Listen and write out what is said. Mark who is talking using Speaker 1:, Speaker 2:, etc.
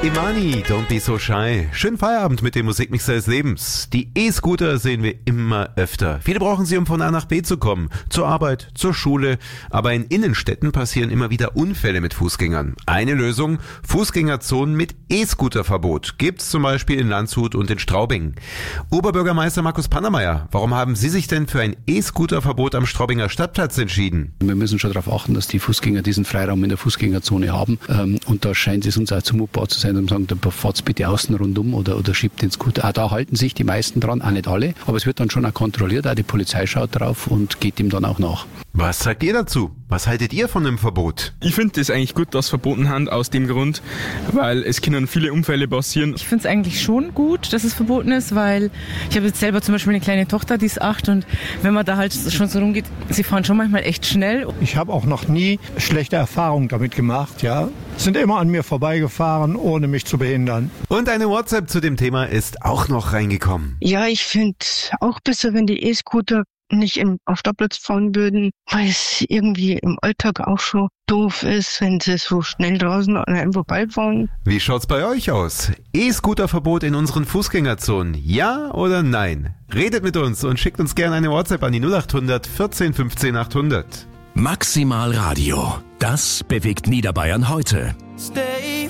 Speaker 1: Imani, don't be so shy. Schönen Feierabend mit dem Musikmixer des Lebens. Die E-Scooter sehen wir immer öfter. Viele brauchen sie, um von A nach B zu kommen. Zur Arbeit, zur Schule. Aber in Innenstädten passieren immer wieder Unfälle mit Fußgängern. Eine Lösung: Fußgängerzonen mit E-Scooter-Verbot. Gibt's zum Beispiel in Landshut und in Straubing. Oberbürgermeister Markus Pannermeier, warum haben Sie sich denn für ein E-Scooter-Verbot am Straubinger Stadtplatz entschieden?
Speaker 2: Wir müssen schon darauf achten, dass die Fußgänger diesen Freiraum in der Fußgängerzone haben. Und da scheint es uns auch zumutbar zu sein, und sagen, dann fahrt's bitte außen rundum oder schiebt den Scooter. Auch da halten sich die meisten dran, auch nicht alle. Aber es wird dann schon auch kontrolliert, auch die Polizei schaut drauf und geht ihm dann auch nach.
Speaker 1: Was sagt ihr dazu? Was haltet ihr von dem Verbot?
Speaker 3: Ich finde es eigentlich gut, dass verboten haben, aus dem Grund, weil es können viele Unfälle passieren.
Speaker 4: Ich finde es eigentlich schon gut, dass es verboten ist, weil ich habe jetzt selber zum Beispiel eine kleine Tochter, die ist 8, und wenn man da halt schon so rumgeht, sie fahren schon manchmal echt schnell.
Speaker 5: Ich habe auch noch nie schlechte Erfahrungen damit gemacht, ja. Sind immer an mir vorbeigefahren, ohne mich zu behindern.
Speaker 1: Und eine WhatsApp zu dem Thema ist auch noch reingekommen.
Speaker 6: Ja, ich finde auch besser, wenn die E-Scooter nicht auf Stadtplatz fahren würden, weil es irgendwie im Alltag auch schon doof ist, wenn sie so schnell draußen an einem vorbeifahren.
Speaker 1: Wie schaut's bei euch aus? E-Scooter-Verbot in unseren Fußgängerzonen, ja oder nein? Redet mit uns und schickt uns gerne eine WhatsApp an die 0800 14 15 800.
Speaker 7: Maximal Radio. Das bewegt Niederbayern heute.